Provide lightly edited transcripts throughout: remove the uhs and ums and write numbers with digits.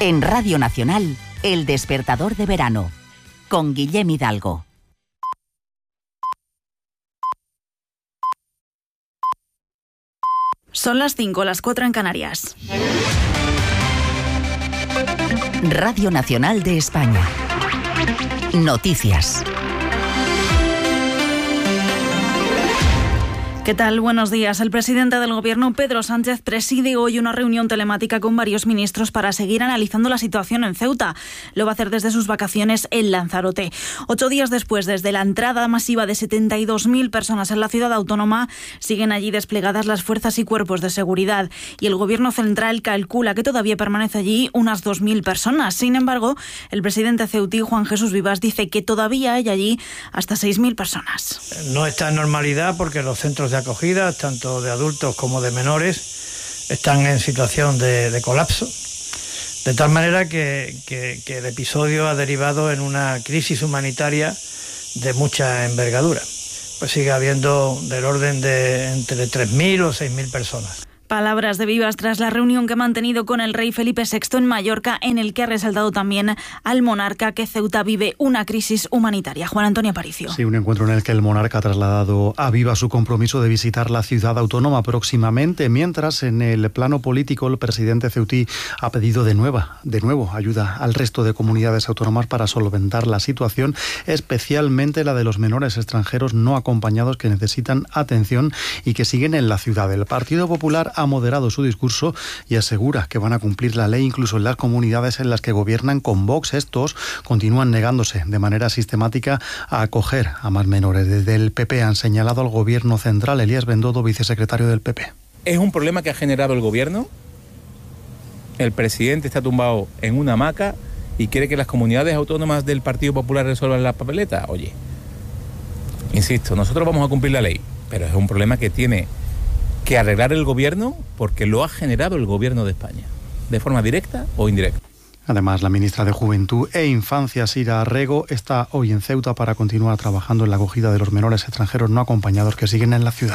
En Radio Nacional, El Despertador de Verano, con Guillem Hidalgo. Son las 5, las 4 en Canarias. Radio Nacional de España. Noticias. ¿Qué tal? Buenos días. El presidente del Gobierno, Pedro Sánchez, preside hoy una reunión telemática con varios ministros para seguir analizando la situación en Ceuta. Lo va a hacer desde sus vacaciones en Lanzarote. 8 días después, desde la entrada masiva de 72.000 personas en la ciudad autónoma, siguen allí desplegadas las fuerzas y cuerpos de seguridad. Y el Gobierno central calcula que todavía permanece allí unas 2.000 personas. Sin embargo, el presidente ceutí, Juan Jesús Vivas, dice que todavía hay allí hasta 6.000 personas. No está en normalidad porque los centros de acogida, tanto de adultos como de menores, están en situación de colapso, de tal manera que el episodio ha derivado en una crisis humanitaria de mucha envergadura. Pues sigue habiendo del orden de entre 3.000 o 6.000 personas. Palabras de Vivas tras la reunión que ha mantenido con el rey Felipe VI en Mallorca, en el que ha resaltado también al monarca que Ceuta vive una crisis humanitaria. Juan Antonio Aparicio. Sí, un encuentro en el que el monarca ha trasladado a Vivas su compromiso de visitar la ciudad autónoma próximamente, mientras en el plano político el presidente ceutí ha pedido de nuevo ayuda al resto de comunidades autónomas para solventar la situación, especialmente la de los menores extranjeros no acompañados que necesitan atención y que siguen en la ciudad. El Partido Popular ha moderado su discurso y asegura que van a cumplir la ley incluso en las comunidades en las que gobiernan con Vox. Estos continúan negándose de manera sistemática a acoger a más menores. Desde el PP han señalado al gobierno central. Elías Bendodo, vicesecretario del PP. Es un problema que ha generado el gobierno. El presidente está tumbado en una hamaca y quiere que las comunidades autónomas del Partido Popular resuelvan las papeletas. Oye, insisto, nosotros vamos a cumplir la ley, pero es un problema que tiene que arreglar el gobierno porque lo ha generado el gobierno de España, de forma directa o indirecta. Además, la ministra de Juventud e Infancia, Sira Rego, está hoy en Ceuta para continuar trabajando en la acogida de los menores extranjeros no acompañados que siguen en la ciudad.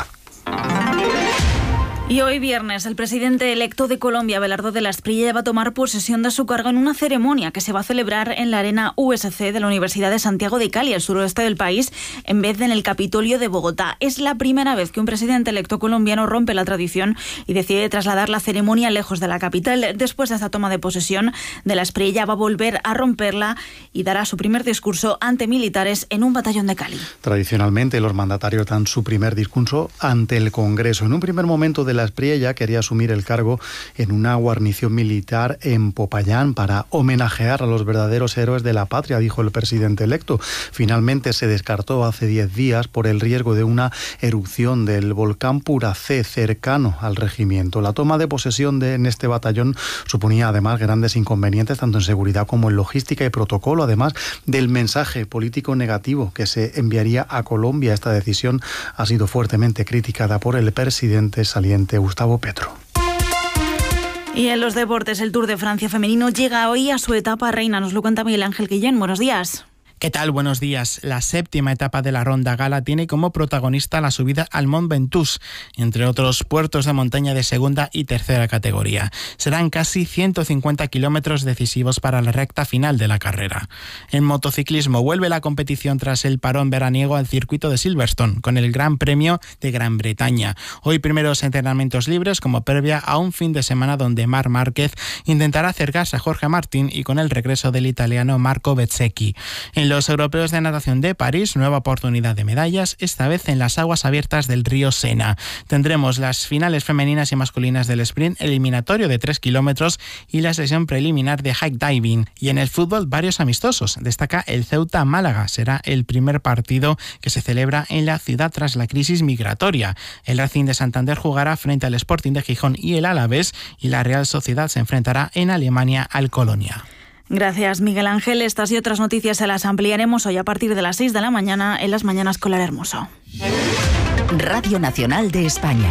Y hoy viernes, el presidente electo de Colombia, Abelardo de la Espriella, va a tomar posesión de su cargo en una ceremonia que se va a celebrar en la Arena USC de la Universidad de Santiago de Cali, al suroeste del país, en vez de en el Capitolio de Bogotá. Es la primera vez que un presidente electo colombiano rompe la tradición y decide trasladar la ceremonia lejos de la capital. Después de esta toma de posesión, de la Espriella va a volver a romperla y dará su primer discurso ante militares en un batallón de Cali. Tradicionalmente, los mandatarios dan su primer discurso ante el Congreso. En un primer momento de la Espriella quería asumir el cargo en una guarnición militar en Popayán para homenajear a los verdaderos héroes de la patria, dijo el presidente electo. Finalmente se descartó hace 10 días por el riesgo de una erupción del volcán Puracé cercano al regimiento. La toma de posesión en este batallón suponía además grandes inconvenientes tanto en seguridad como en logística y protocolo, además del mensaje político negativo que se enviaría a Colombia. Esta decisión ha sido fuertemente criticada por el presidente saliente Gustavo Petro. Y en los deportes, el Tour de Francia femenino llega hoy a su etapa reina. Nos lo cuenta Miguel Ángel Guillén. Buenos días. ¿Qué tal? Buenos días. La séptima etapa de la Ronda Gala tiene como protagonista la subida al Mont Ventoux, entre otros puertos de montaña de segunda y tercera categoría. Serán casi 150 kilómetros decisivos para la recta final de la carrera. En motociclismo vuelve la competición tras el parón veraniego al circuito de Silverstone, con el Gran Premio de Gran Bretaña. Hoy primeros entrenamientos libres como previa a un fin de semana donde Marc Márquez intentará acercarse a Jorge Martín y con el regreso del italiano Marco Bezzecchi. En los europeos de natación de París, nueva oportunidad de medallas, esta vez en las aguas abiertas del río Sena. Tendremos las finales femeninas y masculinas del sprint eliminatorio de 3 kilómetros y la sesión preliminar de hike diving. Y en el fútbol, varios amistosos. Destaca el Ceuta-Málaga. Será el primer partido que se celebra en la ciudad tras la crisis migratoria. El Racing de Santander jugará frente al Sporting de Gijón y el Alavés, y la Real Sociedad se enfrentará en Alemania al Colonia. Gracias, Miguel Ángel. Estas y otras noticias se las ampliaremos hoy a partir de las 6 de la mañana en Las Mañanas con Lara Hermoso. Radio Nacional de España.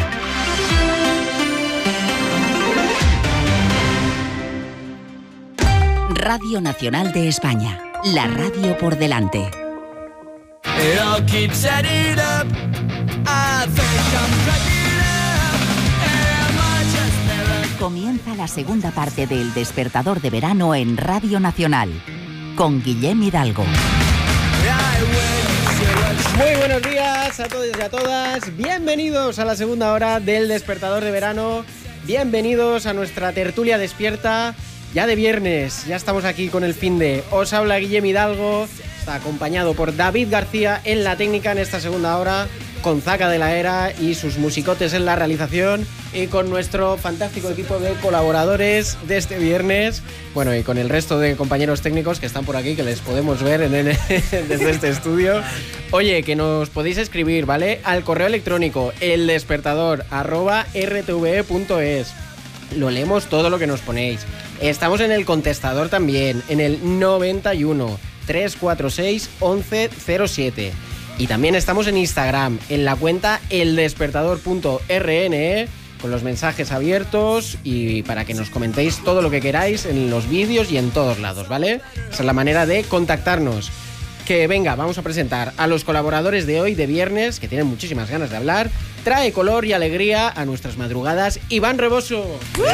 Radio Nacional de España. La radio por delante. Comienza la segunda parte del Despertador de Verano en Radio Nacional, con Guillem Hidalgo. Muy buenos días a todos y a todas. Bienvenidos a la segunda hora del Despertador de Verano. Bienvenidos a nuestra tertulia despierta. Ya de viernes, ya estamos aquí con el fin de... Os habla Guillem Hidalgo. Está acompañado por David García en la técnica en esta segunda hora, con Zaca de la Era y sus musicotes en la realización, y con nuestro fantástico equipo de colaboradores de este viernes, bueno, y con el resto de compañeros técnicos que están por aquí, que les podemos ver desde este estudio. Oye, que nos podéis escribir, ¿vale? Al correo electrónico eldespertador@rtve.es. Lo leemos todo lo que nos ponéis. Estamos en el contestador también, en el 91 346 1107. Y también estamos en Instagram, en la cuenta eldespertador.rne, con los mensajes abiertos y para que nos comentéis todo lo que queráis en los vídeos y en todos lados, ¿vale? Esa es la manera de contactarnos. Que venga, vamos a presentar a los colaboradores de hoy, de viernes, que tienen muchísimas ganas de hablar. Trae color y alegría a nuestras madrugadas, Iván Reboso.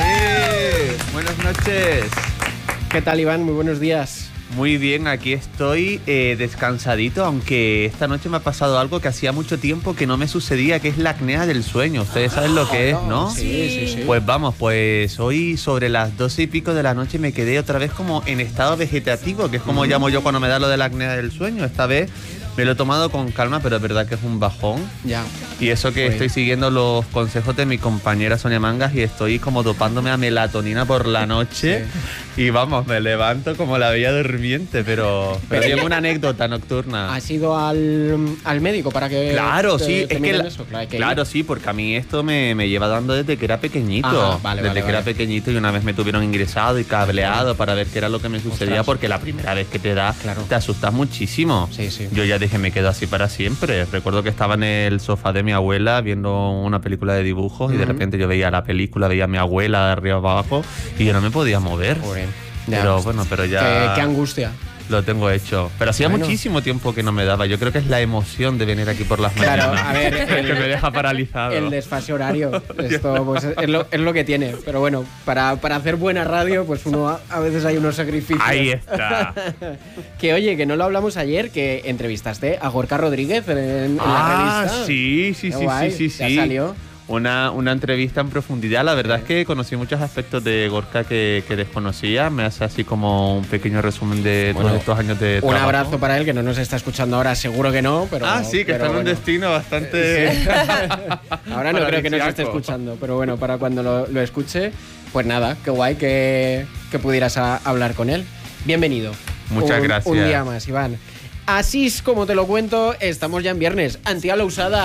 Buenas noches. ¿Qué tal, Iván? Muy buenos días. Muy bien, aquí estoy descansadito, aunque esta noche me ha pasado algo que hacía mucho tiempo que no me sucedía, que es la apnea del sueño. Ustedes saben lo que es, ¿no? Sí. Pues vamos, pues hoy sobre las 12 y pico de la noche me quedé otra vez como en estado vegetativo, que es como llamo yo cuando me da lo de la apnea del sueño. Esta vez me lo he tomado con calma, pero es verdad que es un bajón. Ya. Y eso que estoy siguiendo los consejos de mi compañera Sonia Mangas y estoy como dopándome a melatonina por la noche. Sí. Y vamos, me levanto como la bella durmiente, pero tengo una anécdota nocturna. ¿Has ido al médico para que Claro, sí, te es que eso? claro, sí, porque a mí esto me lleva dando desde que era pequeñito. Ajá, desde que era pequeñito, y una vez me tuvieron ingresado y cableado para ver qué era lo que me sucedía. Ostras. Porque la primera vez que te da, te asustas muchísimo. Sí. Yo ya dije, me quedo así para siempre. Recuerdo que estaba en el sofá de mi abuela viendo una película de dibujos y de repente yo veía la película, veía a mi abuela de arriba abajo y yo no me podía mover. Pero bueno, pero ya... Qué angustia. Lo tengo hecho. Pero hacía muchísimo tiempo que no me daba. Yo creo que es la emoción de venir aquí por las mañanas. Claro, a ver, que me deja paralizado. El desfase horario. Esto pues, es lo que tiene. Pero bueno, para hacer buena radio, pues uno a veces hay unos sacrificios. Ahí está. Que oye, que no lo hablamos ayer, que entrevistaste a Gorka Rodríguez en la revista. Sí. Ya salió. Una entrevista en profundidad. La verdad es que conocí muchos aspectos de Gorka que desconocía. Me hace así como un pequeño resumen de todos estos años de trabajo. Un abrazo para él, que no nos está escuchando ahora, seguro que no. Pero, sí, que está en un destino bastante... Sí. Ahora no creo que nos esté escuchando, pero bueno, para cuando lo escuche, pues nada, qué guay que pudieras hablar con él. Bienvenido. Muchas gracias. Un día más, Iván. Así es como te lo cuento, estamos ya en viernes. Antía Usada.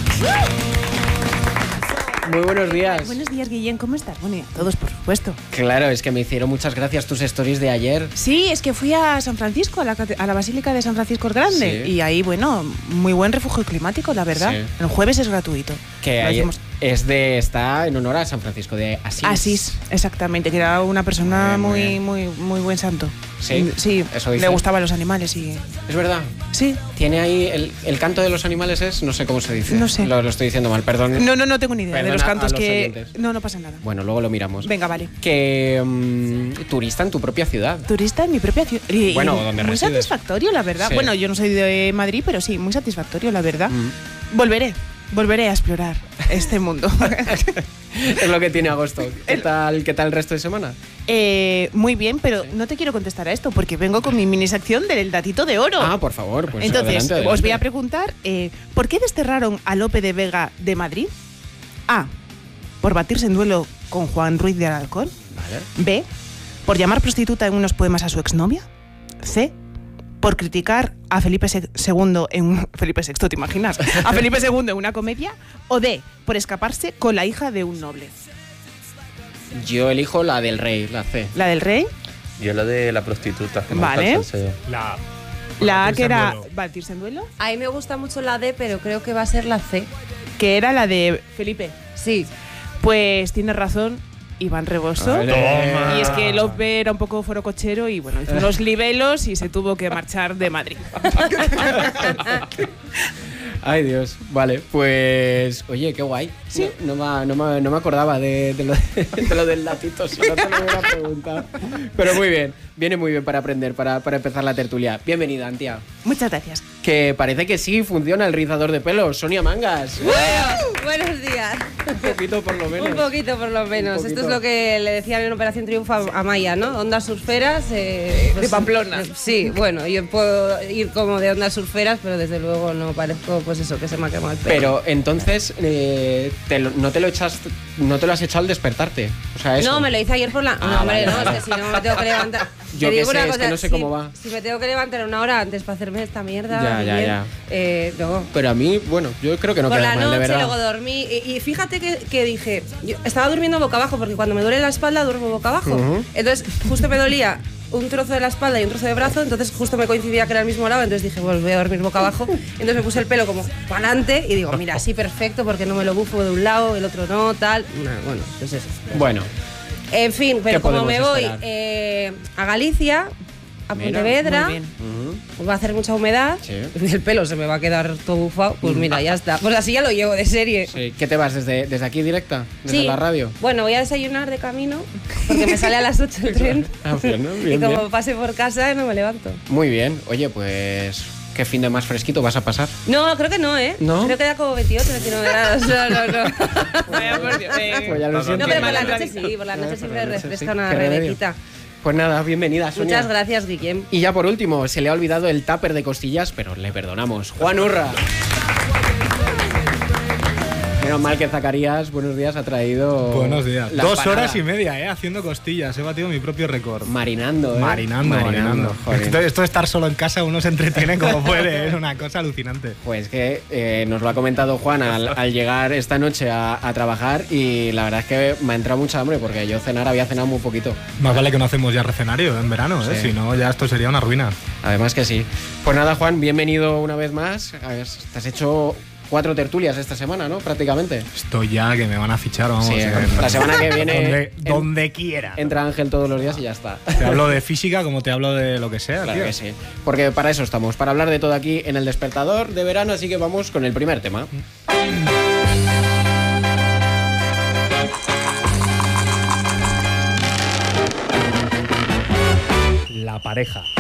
Muy buenos días. Buenos días, Guillén, ¿cómo estás? Bueno, y a todos, por supuesto. Claro, es que me hicieron muchas gracias tus stories de ayer. Sí, es que fui a San Francisco, a la Basílica de San Francisco el Grande. Sí. Y ahí, bueno, muy buen refugio climático, la verdad. Sí. El jueves es gratuito. Que ahí está en honor a San Francisco de Asís. Asís, exactamente, que era una persona muy buen santo. Sí, eso dice. Le gustaban los animales y... ¿Es verdad? Sí. Tiene ahí el canto de los animales no sé cómo se dice. No sé. Lo estoy diciendo mal, perdón. No tengo ni idea de los cantos que... oyentes. No pasa nada. Bueno, luego lo miramos. Venga, vale. Que turista en tu propia ciudad. Turista en mi propia ciudad. Bueno, donde muy resides. Satisfactorio, la verdad. Sí. Bueno, yo no soy de Madrid, pero sí, muy satisfactorio, la verdad. Volveré a explorar este mundo. Es lo que tiene agosto. ¿Qué tal el resto de semana? Muy bien, pero no te quiero contestar a esto porque vengo con mi mini sección del datito de oro. Por favor. Pues entonces, adelante. Os voy a preguntar, ¿por qué desterraron a Lope de Vega de Madrid? A, por batirse en duelo con Juan Ruiz de Alarcón. Vale. B, por llamar prostituta en unos poemas a su exnovia. C, por criticar a Felipe II Felipe VI, ¿te imaginas? A Felipe II en una comedia. O D, por escaparse con la hija de un noble. Yo elijo la del rey, la C. ¿La del rey? Yo la de la prostituta. Vale. La A, que era batirse en duelo. A mí me gusta mucho la D, pero creo que va a ser la C. Que era la de Felipe. Sí. Pues tienes razón, Iván Reboso. Toma. Y es que Lope era un poco forocochero y bueno, hizo unos libelos y se tuvo que marchar de Madrid. Ay, Dios. Vale, pues... Oye, qué guay. Sí. No me acordaba de lo del latito, si no te lo hubiera preguntado. Pero muy bien. Viene muy bien para aprender, para empezar la tertulia. Bienvenida, Antia. Muchas gracias. Que parece que sí funciona el rizador de pelos. Sonia Mangas. Buenos días. Un poquito por lo menos. Un poquito por lo menos. Esto es lo que le decían en Operación Triunfo a Maya, ¿no? Ondas surferas. De Pamplona. Sí, bueno, yo puedo ir como de ondas surferas, pero desde luego no parezco, pues eso, que se me ha quemado el pelo. Pero entonces, no te lo has echado al despertarte. O sea, eso. No, me lo hice ayer por la... No, hombre, no, es que si no me tengo que levantar... Yo Te qué digo sé, una es cosa, que no sé cómo va. Si me tengo que levantar una hora antes para hacerme esta mierda... Ya. No. Pero a mí, bueno, yo creo que no Por queda la mal, de noche, verdad. luego dormí. Y fíjate que dije... Yo estaba durmiendo boca abajo, porque cuando me duele la espalda duermo boca abajo. Entonces, justo me dolía un trozo de la espalda y un trozo de brazo, entonces justo me coincidía que era el mismo lado, entonces dije, bueno, voy a dormir boca abajo. Entonces me puse el pelo como para adelante y digo, mira, sí, perfecto, porque no me lo bufo de un lado, el otro no, tal. Bueno, pues eso. Bueno. En fin, pero como me voy esperar? a Galicia, a Pontevedra, Muy bien. va a hacer mucha humedad, Sí. el pelo se me va a quedar todo bufado, pues mira, ya está. Pues así ya lo llevo de serie. Sí. ¿Qué te vas desde aquí directa? ¿Desde Sí. la radio? Bueno, voy a desayunar de camino, porque me sale a las 8 el tren. Bien, Y como pase por casa, no me levanto. Muy bien. Oye, pues... ¿Qué fin de más fresquito vas a pasar? No, creo que no, ¿eh? ¿No? Creo que da como 28, 29 grados. No. Pues ya lo siento. No, pero por la noche sí, por la noche siempre por la noche refresca sí. una Qué remedio. rebequita. Pues nada, bienvenida, Sonia. Muchas gracias, Guillem. Y ya por último, se le ha olvidado el tupper de costillas, pero le perdonamos. Juan Urra. Menos mal que Zacarías, buenos días, ha traído... Buenos días. la 2 empanada. horas y media, haciendo costillas. He batido mi propio récord. Marinando, ¿eh? Marinando. Joder. Esto de estar solo en casa, uno se entretiene como puede. Es una cosa alucinante. Pues que nos lo ha comentado Juan al llegar esta noche a trabajar y la verdad es que me ha entrado mucha hambre porque yo había cenado muy poquito. Más vale que no hacemos ya recenario en verano, ¿eh? Sí. Si no, ya esto sería una ruina. Además que sí. Pues nada, Juan, bienvenido una vez más. A ver, te has hecho 4 tertulias esta semana, ¿no? Prácticamente. Estoy ya que me van a fichar, vamos. Sí, la semana que viene donde quiera. entra Ángel todos los días y ya está. Te hablo de física como te hablo de lo que sea, Claro tío. que sí. Porque para eso estamos, para hablar de todo aquí en el Despertador de verano, así que vamos con el primer tema. La pareja.